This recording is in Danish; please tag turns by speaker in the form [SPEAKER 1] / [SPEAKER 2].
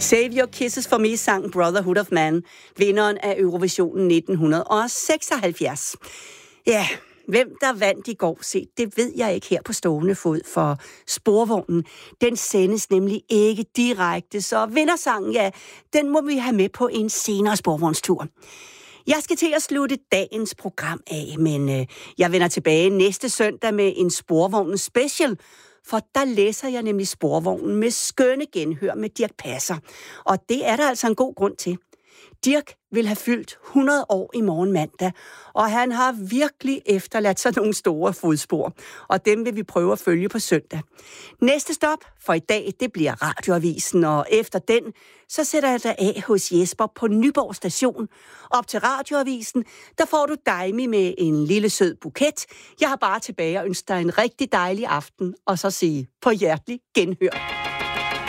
[SPEAKER 1] Save Your Kisses for Me sang Brotherhood of Man, vinderen af Eurovisionen 1976. Ja, hvem der vandt i går, det ved jeg ikke her på stående fod, for Sporvognen, den sendes nemlig ikke direkte, så vindersangen, ja, den må vi have med på en senere sporvognstur. Jeg skal til at slutte dagens program af, men jeg vender tilbage næste søndag med en Sporvognen special, for der læser jeg nemlig Sporvognen med skønne genhør med Dirch Passer. Og det er der altså en god grund til. Dirch vil have fyldt 100 år i morgen mandag, og han har virkelig efterladt sig nogle store fodspor, og dem vil vi prøve at følge på søndag. Næste stop for i dag, det bliver Radioavisen, og efter den, så sætter jeg dig af hos Jesper på Nyborg Station. Op til Radioavisen, der får du Daimi med en lille sød buket. Jeg har bare tilbage og ønsker dig en rigtig dejlig aften, og så sige på hjertelig genhør.